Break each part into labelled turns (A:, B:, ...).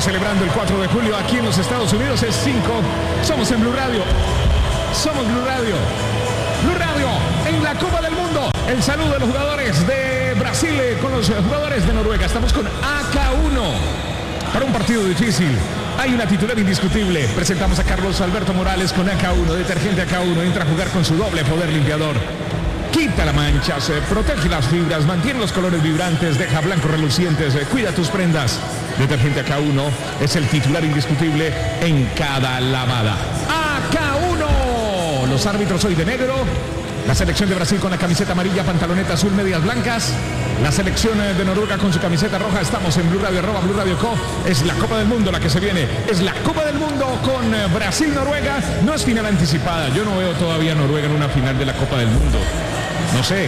A: Estamos celebrando el 4 de julio aquí en los Estados Unidos, es 5. Somos en Blue Radio. Somos Blue Radio. Blue Radio en la Copa del Mundo. El saludo de los jugadores de Brasil con los jugadores de Noruega. Estamos con AK1 para un partido difícil. Hay una titular indiscutible. Presentamos a Carlos Alberto Morales con AK1, detergente AK1. Entra a jugar con su doble poder limpiador. Quita la mancha, se protege las fibras, mantiene los colores vibrantes, deja blancos relucientes, cuida tus prendas. Detergente AK1 es el titular indiscutible en cada lavada. AK1. Los árbitros hoy de negro. La selección de Brasil con la camiseta amarilla, pantaloneta azul, medias blancas. La selección de Noruega con su camiseta roja. Estamos en Blue Radio, @Blue Radio Co. Es la Copa del Mundo la que se viene. Es la Copa del Mundo con Brasil-Noruega. No es final anticipada. Yo no veo todavía a Noruega en una final de la Copa del Mundo. No sé.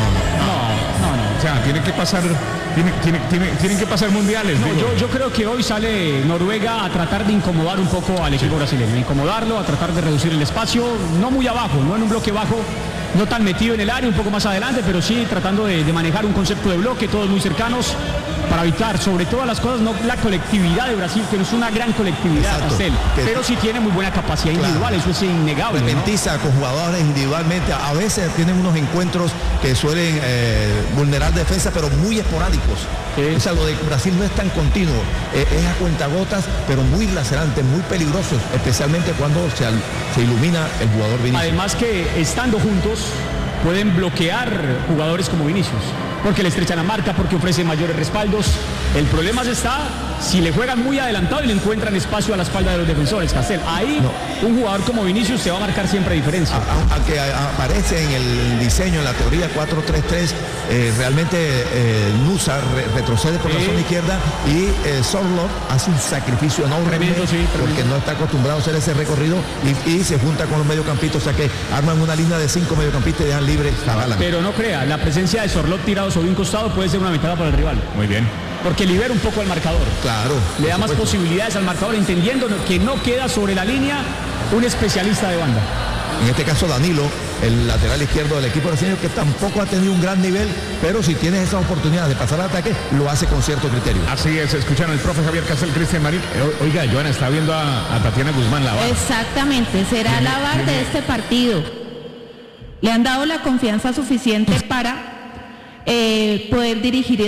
A: No. O sea, tienen que pasar. Tienen que pasar mundiales.
B: No, yo creo que hoy sale Noruega a tratar de incomodar un poco al equipo brasileño. Incomodarlo, a tratar de reducir el espacio. No muy abajo, no en un bloque bajo. No tan metido en el área, un poco más adelante, pero sí tratando de manejar un concepto de bloque, todos muy cercanos, para evitar, sobre todas las cosas, no la colectividad de Brasil, que no es una gran colectividad, Castel, pero sí tiene muy buena capacidad individual, eso es innegable.
C: Mentiza, ¿no? Con jugadores individualmente, a veces tienen unos encuentros que suelen vulnerar defensa, pero muy esporádicos. O sea, lo de Brasil no es tan continuo, es a cuentagotas, pero muy lacerante, muy peligroso, especialmente cuando se ilumina el jugador Vinicius.
B: Además que estando juntos pueden bloquear jugadores como Vinicius, porque le estrechan la marca, porque ofrecen mayores respaldos. El problema está si le juegan muy adelantado y le encuentran espacio a la espalda de los defensores, Castel. Ahí un jugador como Vinicius se va a marcar siempre diferencia.
C: Aunque aparece en el diseño, en la teoría 4-3-3, realmente Nusa retrocede por la zona izquierda y Sorloth hace un sacrificio enorme,
B: tremendo,
C: porque no está acostumbrado a hacer ese recorrido y se junta con los mediocampistas, o sea que arman una línea de 5 mediocampistas y dejan libre a Haaland.
B: Pero no crea, la presencia de Sorloth tirado sobre un costado puede ser una ventaja para el rival.
A: Muy bien.
B: Porque libera un poco al marcador.
C: Claro.
B: Le da más posibilidades al marcador, entendiendo que no queda sobre la línea un especialista de banda.
C: En este caso Danilo, el lateral izquierdo del equipo brasileño, que tampoco ha tenido un gran nivel, pero si tienes esa oportunidad de pasar al ataque, lo hace con cierto criterio.
A: Así es, escucharon el profe Javier Castel, Cristian Marín. Oiga, Joana está viendo a Tatiana Guzmán la VAR.
D: Exactamente, será la VAR de este partido. Le han dado la confianza suficiente para poder dirigir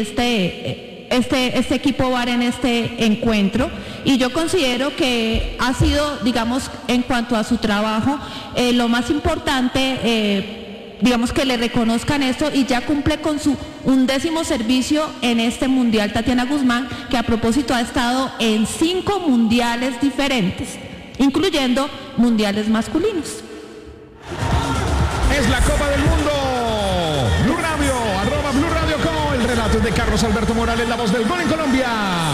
D: este equipo VAR en este encuentro, y yo considero que ha sido, digamos, en cuanto a su trabajo, lo más importante, digamos, que le reconozcan esto, y ya cumple con su 11º servicio en este mundial Tatiana Guzmán, que a propósito ha estado en 5 mundiales diferentes, incluyendo mundiales masculinos.
A: Es la Copa del Mundo. Blue Radio, @Blue Radio Co. El relato es de Carlos Alberto Morales, la voz del gol en Colombia.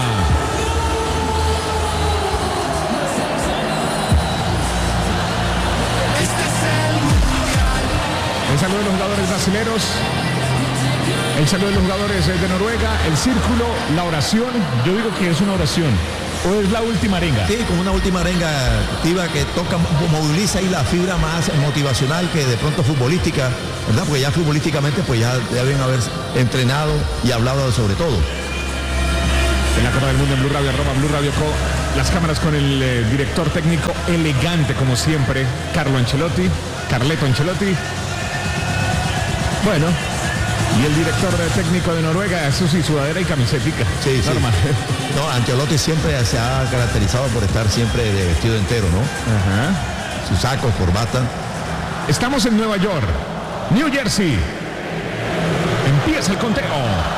A: El saludo de los jugadores brasileños, el saludo de los jugadores de Noruega, el círculo, la oración. Yo digo que es una oración. ¿O es la última arenga?
C: Sí, como una última arenga activa que toca, moviliza ahí la fibra más motivacional que de pronto futbolística, ¿verdad? Porque ya futbolísticamente pues ya deben haber entrenado y hablado sobre todo.
A: En la Copa del Mundo en Blue Radio, @Blue Radio Co. Las cámaras con el director técnico elegante como siempre, Carleto Ancelotti. Bueno, y el director técnico de Noruega, eso sí, sudadera y camisetica.
C: Sí, normal. No, Ancelotti siempre se ha caracterizado por estar siempre de vestido entero, ¿no?
A: Ajá.
C: Sus sacos, corbata.
A: Estamos en Nueva York, New Jersey. Empieza el conteo.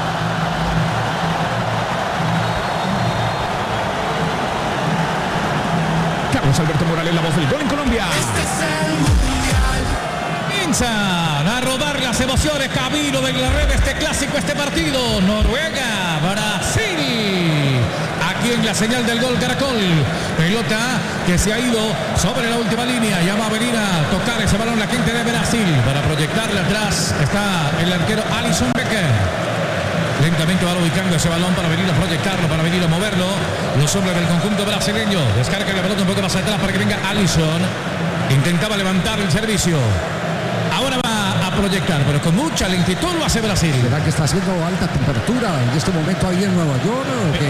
A: Carlos Alberto Morales, la voz del gol en Colombia.
E: Este es el mundial. Comienzan a rodar las emociones camino de la red, este clásico, este partido. Noruega, Brasil. Aquí en la señal del gol Caracol. Pelota que se ha ido sobre la última línea. Ya va a venir a tocar ese balón la gente de Brasil. Para proyectarle atrás está el arquero Alisson Becker. Lentamente va ubicando ese balón para venir a proyectarlo, para venir a moverlo. Los hombres del conjunto brasileño. Descarga la pelota un poco más atrás para que venga Alisson. Intentaba levantar el servicio. Ahora va a proyectar, pero con mucha lentitud lo hace Brasil.
F: ¿Será que está haciendo alta temperatura en este momento ahí en Nueva York?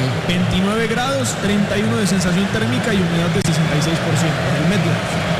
G: 29 grados, 31 de sensación térmica y humedad de 66% en el medio.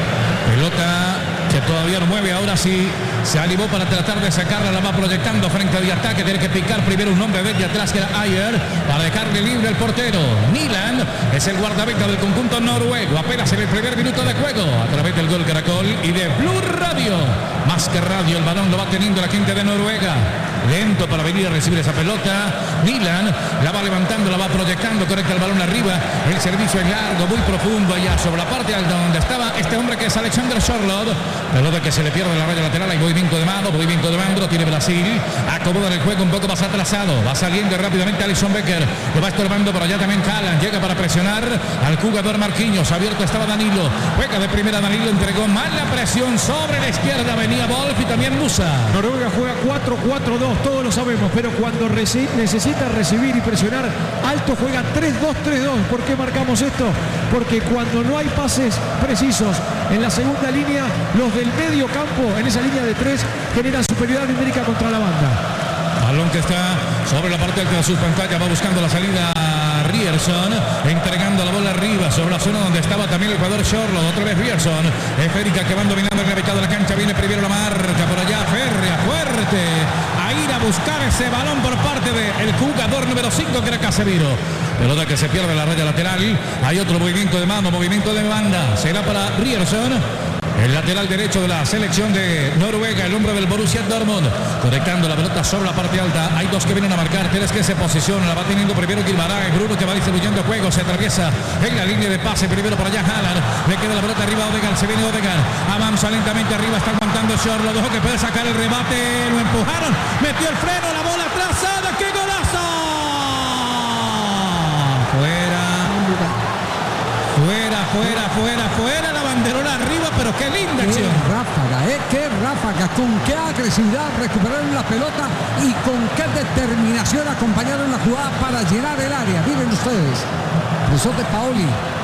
E: Pelota que todavía no mueve, ahora sí se animó para tratar de sacarla, la va proyectando frente al ataque, tiene que picar primero un hombre desde atrás que era Ayer para dejarle libre el portero. Nilan es el guardameta del conjunto noruego, apenas en el primer minuto de juego, a través del Gol Caracol y de Blue Radio. Más que radio, el balón lo va teniendo la gente de Noruega. Lento para venir a recibir esa pelota. Nilan la va levantando, la va proyectando, conecta el balón arriba. El servicio es largo, muy profundo allá sobre la parte alta donde estaba este hombre que es Alexander Sørloth. Pelota que se le pierde en la raya lateral. Hay movimiento de mano, lo tiene Brasil. Acomoda el juego un poco más atrasado. Va saliendo rápidamente Alisson Becker. Le va estorbando por allá también Haaland. Llega para presionar al jugador Marquinhos. Abierto estaba Danilo. Juega de primera Danilo, entregó mala presión sobre la izquierda. Venía Wolf y también Musa.
H: Noruega juega 4-4-2, todos lo sabemos, pero cuando necesita recibir y presionar alto juega 3-2-3-2. ¿Por qué marcamos esto? Porque cuando no hay pases precisos en la segunda línea, los del medio campo, en esa línea de 3, generan superioridad numérica contra la banda.
E: Balón que está sobre la parte alta de su pantalla, va buscando la salida Ryerson, entregando la bola arriba sobre la zona donde estaba también el jugador Sørloth. Otra vez Ryerson, Esférica que van dominando en la mitad de la cancha, viene primero la marca por allá, férrea, fuerte, a ir a buscar ese balón por parte del jugador número 5 que era Casemiro. Pelota que se pierde en la raya lateral, hay otro movimiento de mano, movimiento de banda, será para Ryerson. El lateral derecho de la selección de Noruega, el hombre del Borussia Dortmund, conectando la pelota sobre la parte alta. Hay dos que vienen a marcar, tres que se posicionan, la va teniendo primero Guilmaraes, Bruno que va distribuyendo juego, se atraviesa en la línea de pase, primero para allá Haaland, le queda la pelota arriba a Odegaard, se viene Odegaard, avanza lentamente arriba, está aguantando Sørloth, lo dejó que puede sacar el remate, lo empujaron, metió el freno, la bola atrasada, ¡qué golazo! Fuera, la banderola arriba, pero qué linda acción.
F: Qué ráfaga, con qué agresividad recuperaron la pelota y con qué determinación acompañaron la jugada para llenar el área. Miren ustedes, eso de Paoli.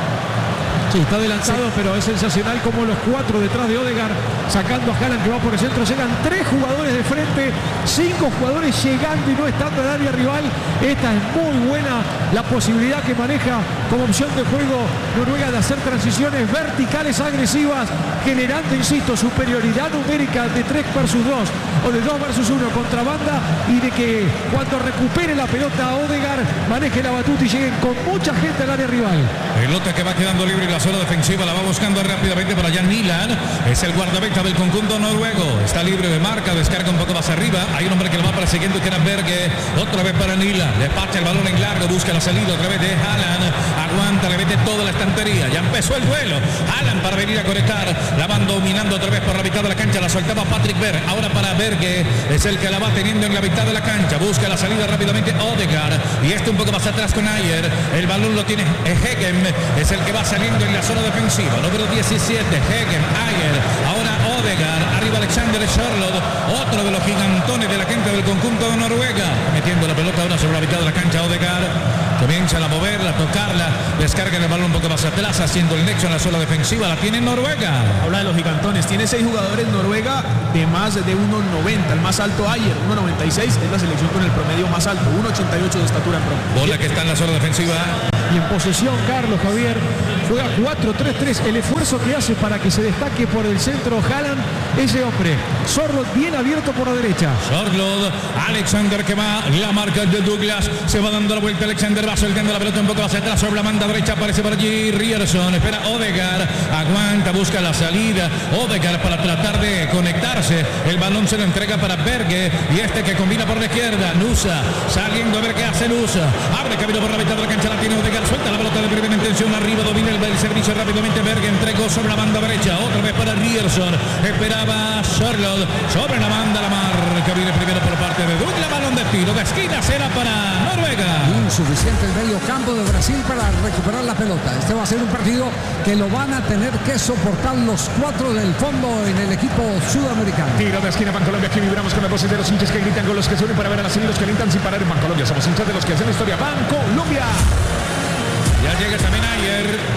H: Sí, está adelantado, pero es sensacional como los 4 detrás de Odegaard, sacando a Haaland que va por el centro. Llegan 3 jugadores de frente, 5 jugadores llegando y no estando en el área rival. Esta es muy buena la posibilidad que maneja como opción de juego Noruega de hacer transiciones verticales agresivas, generando, insisto, superioridad numérica de 3 versus 2 o de 2 versus 1 contra banda, y de que cuando recupere la pelota Odegaard maneje la batuta y lleguen con mucha gente al área rival.
E: Pelota que va quedando libre en la zona defensiva, la va buscando rápidamente para allá Nilan, es el guardameta del conjunto noruego, está libre de marca, descarga un poco más arriba, hay un hombre que lo va persiguiendo que era Berge, otra vez para Nilan, le pacha el balón en largo, busca la salida otra vez de Haaland, aguanta, le mete toda la estantería, ya empezó el duelo, Haaland para venir a conectar, la van dominando otra vez por la mitad de la cancha, la soltaba Patrick Berg, ahora para Berge, es el que la va teniendo en la mitad de la cancha, busca la salida rápidamente Odegaard, y este un poco más atrás con Ayer, el balón lo tiene Hegem, es el que va saliendo en la zona defensiva, número 17, Hegem, Ayer, ahora Odegaard, arriba Alexander Sørloth, otro de los gigantones de la gente del conjunto de Noruega, metiendo la pelota ahora sobre la mitad de la cancha. Odegaard comienza a moverla, a tocarla, descarga el balón un poco más atrás, haciendo el nexo en la zona defensiva, la tiene Noruega.
G: Habla de los gigantones, tiene 6 jugadores Noruega de más de 1,90, el más alto Ayer, 1,96, es la selección con el promedio más alto, 1,88 de estatura en promedio.
E: Bola que está en la zona defensiva.
H: Y en posesión, Carlos Javier juega 4-3-3. El esfuerzo que hace para que se destaque por el centro Haaland, ese hombre. Sørloth bien abierto por la derecha.
E: Sørloth, Alexander que va, la marca de Douglas, se va dando la vuelta Alexander, va soltando la pelota un poco hacia atrás sobre la banda derecha, aparece por allí Ryerson, espera Odegaard, aguanta, busca la salida, Odegaard para tratar de conectarse, el balón se lo entrega para Berge, y este que combina por la izquierda, Nusa, saliendo a ver qué hace Nusa, abre camino por la mitad de la cancha, la tiene Odegaard, suelta la pelota de primera intención, arriba domina el servicio rápidamente, Berge entregó sobre la banda derecha, otra vez para Ryerson, esperaba Sørloth, sobre la banda, la marca viene primero por parte de Douglas, balón de tiro de esquina, será para Noruega.
F: Insuficiente el medio campo de Brasil para recuperar la pelota. Este va a ser un partido que lo van a tener que soportar los 4 del fondo en el equipo sudamericano.
A: Tiro de esquina, Bancolombia, aquí vibramos con las voces de los hinchas que gritan, con los que suelen para ver a las los que gritan sin parar en Bancolombia. Somos hinchas de los que hacen historia. Bancolombia.
E: Ya llega también Ayer.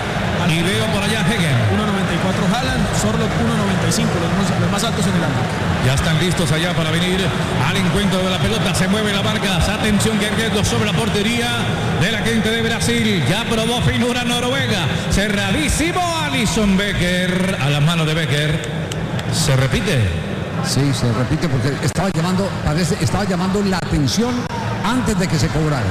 E: Y veo por allá Hegen.
G: 1.94 Haaland, Sorloth 1.95, los más altos en el año.
E: Ya están listos allá para venir al encuentro de la pelota. Se mueve la marca. Atención que riesgo sobre la portería de la gente de Brasil. Ya probó finura Noruega. Cerradísimo Alisson Becker. A las manos de Becker. ¿Se repite?
F: Sí, se repite porque estaba llamando la atención antes de que se cobrara.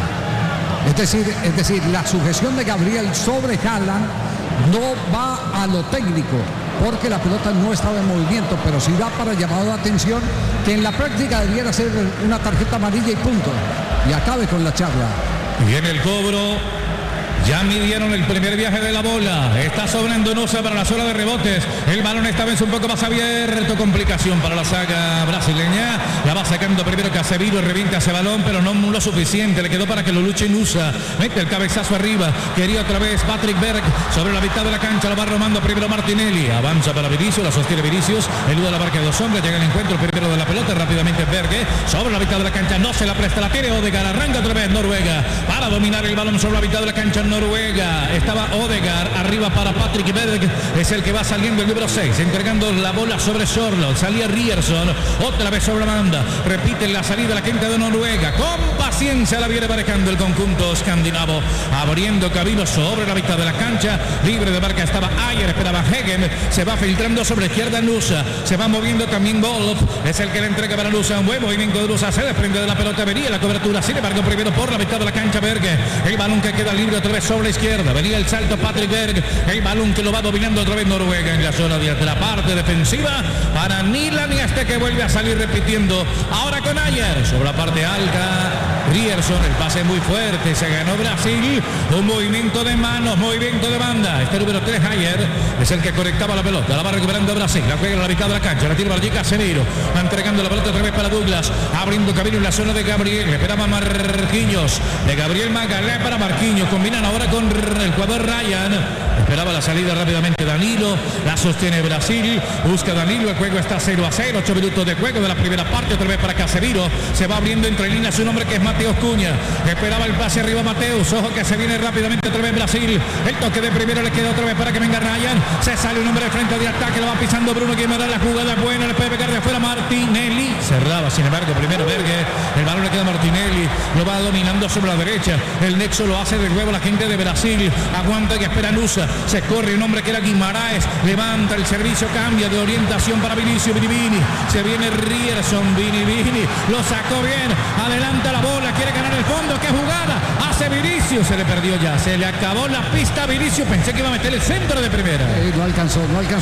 F: Es decir, la sujeción de Gabriel sobre Haaland no va a lo técnico, porque la pelota no estaba en movimiento, pero sí da para llamado de atención, que en la práctica debiera ser una tarjeta amarilla y punto. Y acabe con la charla.
E: Viene el cobro. Ya midieron el primer viaje de la bola. Está sobrando Nusa para la zona de rebotes. El balón esta vez un poco más abierto. Complicación para la saga brasileña. La va sacando primero Casemiro. Revienta ese balón, pero no lo suficiente. Le quedó para que lo luche Nusa. Mete el cabezazo arriba. Quería otra vez Patrick Berg sobre la mitad de la cancha. La va romando primero Martinelli. Avanza para Vinicius. La sostiene Vinicius. Eluda la marca de dos hombres. Llega el encuentro primero de la pelota. Rápidamente Berg sobre la mitad de la cancha. No se la presta. La tiene Odegaard. Arranca otra vez Noruega para dominar el balón sobre la mitad de la cancha. Noruega, estaba Odegaard arriba para Patrick Berg, es el que va saliendo el número 6, entregando la bola sobre Sorloth, salía Ryerson, otra vez sobre la banda, repite la salida la gente de Noruega, con paciencia la viene manejando el conjunto escandinavo, abriendo camino sobre la mitad de la cancha, libre de marca estaba Ayer, esperaba Hegen, se va filtrando sobre la izquierda Nusa, se va moviendo también Wolf, es el que le entrega para Nusa, un buen movimiento de Nusa, se desprende de la pelota, venía la cobertura, sin embargo primero por la mitad de la cancha Berg, el balón que queda libre otra vez sobre la izquierda, venía el salto Patrick Berg, el balón que lo va dominando otra vez Noruega en la zona de la parte defensiva para Nilan y hasta que vuelve a salir repitiendo ahora con Ayer sobre la parte alta Ryerson, el pase muy fuerte, se ganó Brasil, un movimiento de manos, movimiento de banda, este número 3 Ayer es el que conectaba la pelota, la va recuperando Brasil, la juega en la mitad de la cancha, la tira para allí Casemiro, va entregando la pelota otra vez para Douglas, abriendo camino en la zona de Gabriel, esperaba Marquinhos, de Gabriel Magalhães para Marquinhos, combinan ahora con el jugador Ryan, esperaba la salida rápidamente Danilo, la sostiene Brasil, busca Danilo, el juego está 0-0, 8 minutos de juego de la primera parte, otra vez para Casemiro, se va abriendo entre líneas un hombre que es Mateus Cunha, esperaba el pase arriba Mateus, ojo que se viene rápidamente otra vez Brasil, el toque de primero le queda otra vez para que venga Ryan, se sale un hombre de frente de ataque, lo va pisando Bruno Guimaraes, la jugada buena, le puede pegar de afuera Martinelli, cerraba sin embargo primero Berge, el balón le queda a Martinelli, lo va dominando sobre la derecha, el nexo lo hace de nuevo la gente de Brasil, aguanta y espera Nusa, se corre un hombre que era Guimaraes, levanta el servicio, cambia de orientación para Vinicius, Vini, se viene Ryerson, Vini, lo sacó bien, adelanta la bola, quiere ganar el fondo, qué jugada, hace Vinicius, se le perdió ya, se le acabó la pista a Vinicius, pensé que iba a meter el centro de primera.
F: No alcanzó,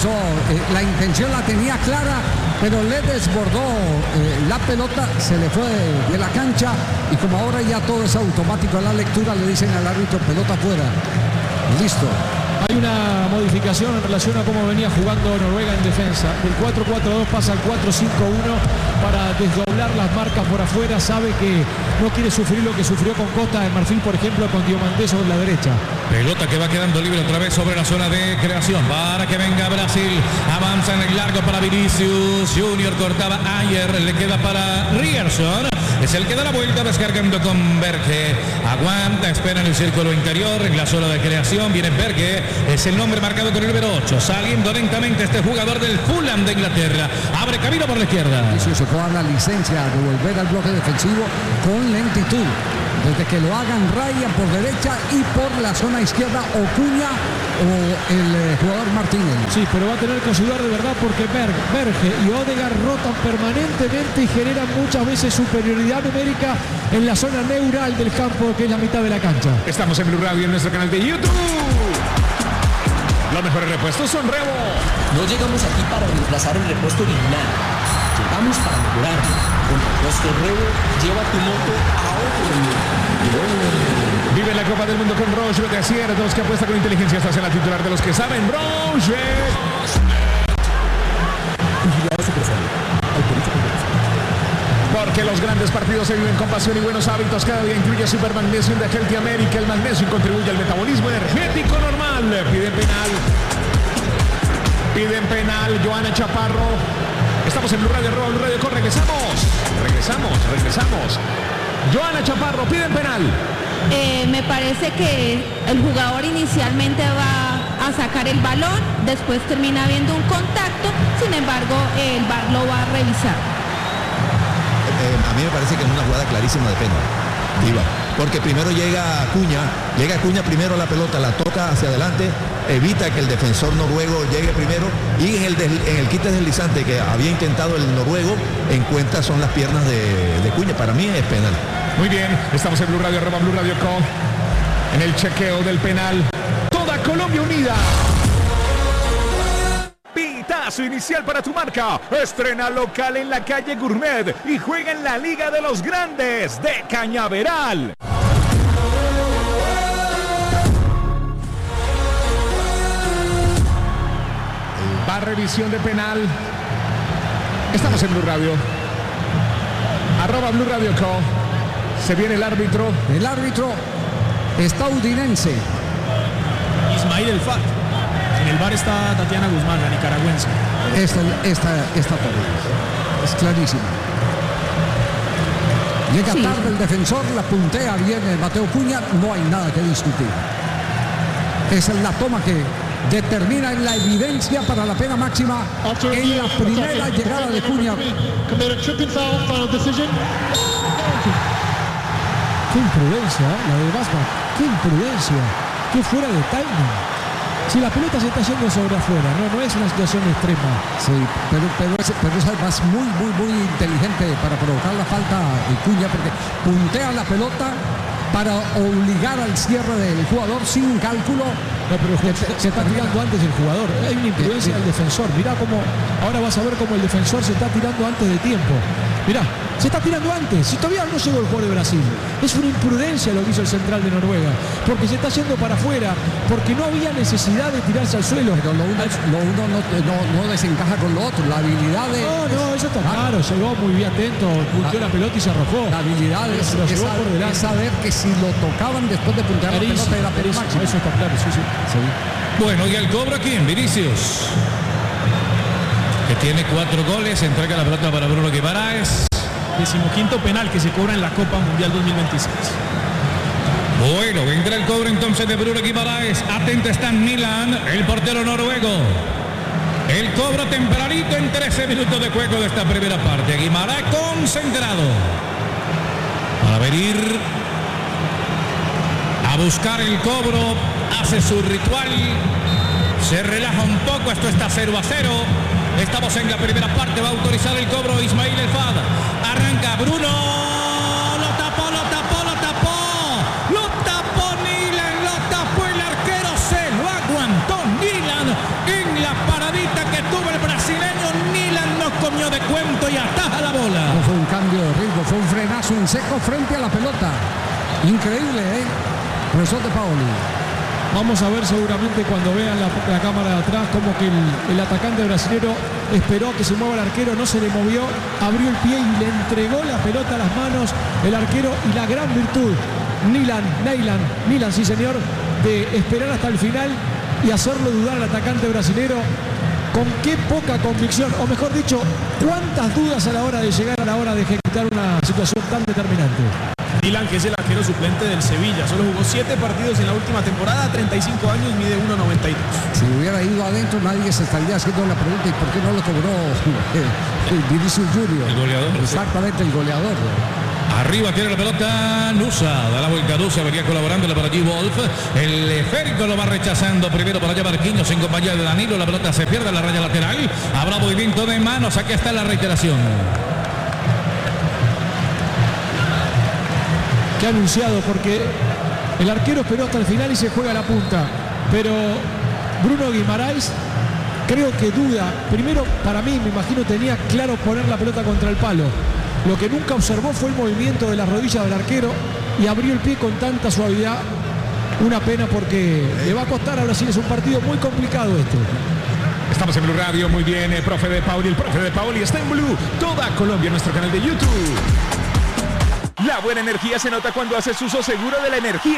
F: la intención la tenía clara, pero le desbordó la pelota, se le fue de la cancha y como ahora ya todo es automático a la lectura, le dicen al árbitro pelota fuera, listo.
H: Hay una modificación en relación a cómo venía jugando Noruega en defensa. Del 4-4-2 pasa al 4-5-1 para desdoblar las marcas por afuera. Sabe que no quiere sufrir lo que sufrió con Costa de Marfil, por ejemplo, con Diomandé sobre la derecha.
E: Pelota que va quedando libre otra vez sobre la zona de creación para que venga Brasil. Avanza en el largo para Vinicius Junior, cortaba Ayer, le queda para Ryerson. Es el que da la vuelta descargando con Berge. Aguanta, espera en el círculo interior, en la zona de creación. Viene Berge, es el nombre marcado con el número 8. Saliendo lentamente este jugador del Fulham de Inglaterra. Abre camino por la izquierda.
F: Se puede dar la licencia de volver al bloque defensivo con lentitud. Desde que lo hagan Ryan por derecha y por la zona izquierda o Cunha o el jugador Martínez.
H: Sí, pero va a tener que ayudar de verdad porque Berge y Odegaard rotan permanentemente y generan muchas veces superioridad numérica en la zona neural del campo, que es la mitad de la cancha.
A: Estamos en Blue Radio en nuestro canal de YouTube. Los mejores repuestos son Rebo.
I: No llegamos aquí para reemplazar el repuesto original. Llegamos para mejorarlo. Con repuesto Rebo, lleva tu moto a otro nivel.
A: Vive la Copa del Mundo con Roche de Aciertos, que apuesta con inteligencia hacia la titular de los que saben. Roche. Porque los grandes partidos se viven con pasión y buenos hábitos. Cada día incluye Super Magnesio de Healthy America. El magnesio contribuye al metabolismo energético normal. Piden penal. Joana Chaparro. Estamos en Blue Radio, Blue Radio, regresamos. Joana Chaparro, piden penal.
D: Me parece que el jugador inicialmente va a sacar el balón, después termina habiendo un contacto, sin embargo el VAR lo va a revisar.
C: A mí me parece que es una jugada clarísima de penal, porque primero llega Acuña primero a la pelota, la toca hacia adelante, evita que el defensor noruego llegue primero, y en el quite deslizante que había intentado el noruego, encuentra son las piernas de Acuña. Para mí es penal.
A: Muy bien, estamos en Blue Radio, @Blue Radio Co. En el chequeo del penal. Toda Colombia unida. Pitazo inicial para tu marca. Estrena local en la calle Gourmet y juega en la Liga de los Grandes de Cañaveral. Va revisión de penal. Estamos en Blue Radio. @Blue Radio Co. Se viene el árbitro.
F: El árbitro estadounidense.
G: Ismail El Fat. En el bar está Tatiana Guzmán, la nicaragüense.
F: Esta torre es clarísima. Llega tarde el defensor, la puntea bien Mateo Acuña, no hay nada que discutir. Esa es la toma que determina en la evidencia para la pena máxima en la primera llegada de Acuña.
H: Qué imprudencia, la de Basma. Qué imprudencia. Qué fuera de timing. Si la pelota se está yendo sobre afuera, no es una situación extrema.
F: Sí, pero es además muy inteligente para provocar la falta de Acuña, porque puntea la pelota para obligar al cierre del jugador sin cálculo.
H: No, pero se está tirando antes el jugador. Hay una imprudencia del defensor. Mirá cómo, ahora vas a ver cómo el defensor se está tirando antes de tiempo. Mirá, se está tirando antes. Si todavía no llegó el jugador de Brasil. Es una imprudencia lo que hizo el central de Noruega. Porque se está yendo para afuera. Porque no había necesidad de tirarse al suelo.
F: Pero lo uno no desencaja con lo otro. La habilidad de...
H: No, eso está claro. Llegó muy bien atento. Punteó la pelota y se arrojó.
F: La habilidad es saber que si lo tocaban después de puntear la pelota era pena máxima.
H: Eso está claro, sí.
E: Bueno, y el cobro aquí en Vinicius, que tiene 4 goles, entrega la pelota para Bruno Guimaraes.
G: 15º penal que se cobra en la Copa Mundial 2026.
E: Bueno, vendrá el cobro entonces de Bruno Guimaraes. Atento está Milan, el portero noruego. El cobro tempranito en 13 minutos de juego de esta primera parte. Guimaraes concentrado para venir a buscar el cobro. Hace su ritual, se relaja un poco. Esto está 0-0. Estamos en la primera parte. Va a autorizar el cobro Ismail El Fad. Arranca Bruno. Lo tapó Nilan. Lo tapó el arquero. Se lo aguantó Nilan en la paradita que tuvo el brasileño. Nilan no comió de cuento y ataja la bola.
F: No fue un cambio de ritmo, fue un frenazo en seco frente a la pelota. Increíble, profesor de Paoli.
H: Vamos a ver seguramente cuando vean la cámara de atrás como que el atacante brasilero esperó a que se mueva el arquero, no se le movió, abrió el pie y le entregó la pelota a las manos el arquero, y la gran virtud Nilan, sí señor, de esperar hasta el final y hacerlo dudar al atacante brasilero. Con qué poca convicción, o mejor dicho, cuántas dudas a la hora de llegar, a la hora de ejecutar una situación tan determinante.
G: Nilan, que es el arquero suplente del Sevilla, solo jugó 7 partidos en la última temporada, 35 años, mide 1.92.
F: Si hubiera ido adentro, nadie se estaría haciendo la pregunta: ¿y por qué no lo cobró Vinicius Junior?
E: El goleador.
F: Exactamente, el goleador.
E: Arriba tiene la pelota Nusa, da la vuelta Nusa, venía colaborando para allí Wolf. El esférico lo va rechazando primero para allá Marquinhos en compañía de Danilo. La pelota se pierde en la raya lateral. Habrá movimiento de manos, aquí está la reiteración.
H: Que ha anunciado, porque el arquero esperó hasta el final y se juega la punta, pero Bruno Guimaraes creo que duda. Primero, para mí, me imagino, tenía claro poner la pelota contra el palo. Lo que nunca observó fue el movimiento de las rodillas del arquero y abrió el pie con tanta suavidad. Una pena, porque le va a costar a Brasil. Es un partido muy complicado este.
A: Estamos en Blue Radio, muy bien, profe de Paoli. El profe de Paoli está en Blue, toda Colombia, en nuestro canal de YouTube. La buena energía se nota cuando haces uso seguro de la energía.